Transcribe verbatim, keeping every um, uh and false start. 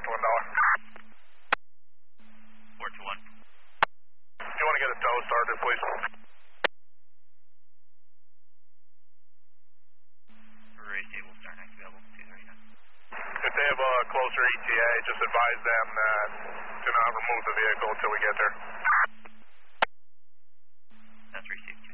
to one dollar. four to one. Do you want to get a tow started, please? Racy will start next available, two thirty-nine. If they have a closer E T A, just advise them that to not remove the vehicle until we get there. That's received.